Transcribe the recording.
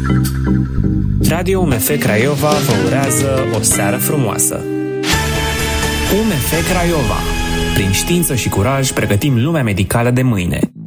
Radio UMF Craiova vă urează o seară frumoasă. UMF Craiova. Prin știință și curaj pregătim lumea medicală de mâine.